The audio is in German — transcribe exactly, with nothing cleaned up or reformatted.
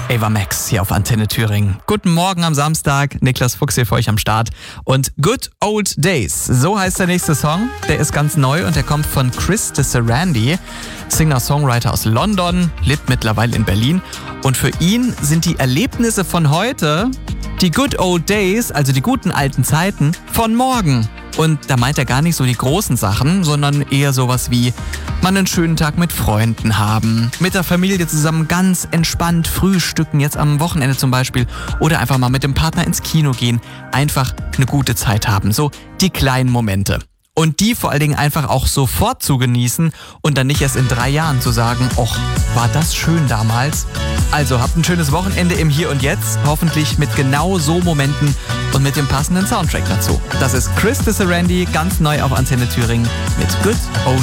Ava Max hier auf Antenne Thüringen. Guten Morgen am Samstag, Niklas Fuchs hier für euch am Start. Und Good Old Days, so heißt der nächste Song. Der ist ganz neu und der kommt von Chris Sarandon, Singer-Songwriter aus London, lebt mittlerweile in Berlin. Und für ihn sind die Erlebnisse von heute die Good Old Days, also die guten alten Zeiten, von morgen. Und da meint er gar nicht so die großen Sachen, sondern eher sowas wie mal einen schönen Tag mit Freunden haben, mit der Familie zusammen ganz entspannt frühstücken, jetzt am Wochenende zum Beispiel, oder einfach mal mit dem Partner ins Kino gehen, einfach eine gute Zeit haben, so die kleinen Momente. Und die vor allen Dingen einfach auch sofort zu genießen und dann nicht erst in drei Jahren zu sagen, och, war das schön damals. Also habt ein schönes Wochenende im Hier und Jetzt, hoffentlich mit genau so Momenten und mit dem passenden Soundtrack dazu. Das ist Chris Sarandon, ganz neu auf Antenne Thüringen mit Good Old